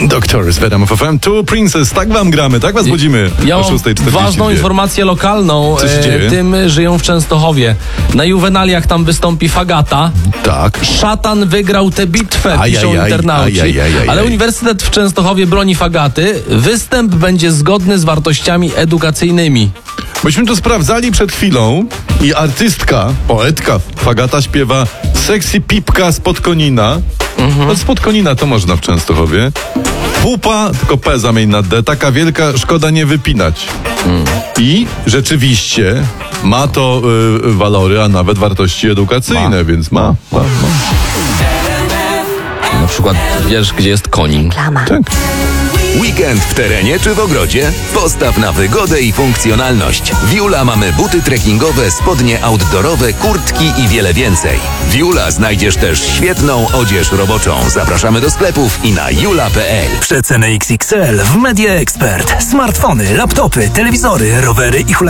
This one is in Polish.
Doctors w RMF FM. Two Princess, tak wam gramy, tak was budzimy Ja o mam 6:42. ważną informację lokalną. Co się dzieje? Tym żyją w Częstochowie. Na Juwenaliach tam wystąpi Fagata. Tak. Szatan wygrał tę bitwę, piszą Ajajaj, internauci. ajajaj. Ale Uniwersytet w Częstochowie broni Fagaty. Występ będzie zgodny z wartościami edukacyjnymi. Myśmy to sprawdzali przed chwilą i artystka, poetka Fagata śpiewa Sexy Pipka spod Konina. No spod Konina to można w Częstochowie. Pupa, tylko P zamień na D, taka wielka, szkoda nie wypinać. I rzeczywiście ma to walory, a nawet wartości edukacyjne, więc ma. Na przykład wiesz, gdzie jest Konin. Tak. Weekend w terenie czy w ogrodzie? Postaw na wygodę i funkcjonalność. W Jula mamy buty trekkingowe, spodnie outdoorowe, kurtki i wiele więcej. W Jula znajdziesz też świetną odzież roboczą. Zapraszamy do sklepów i na jula.pl. Przeceny XXL w Media Expert. Smartfony, laptopy, telewizory, rowery i hulajnogi.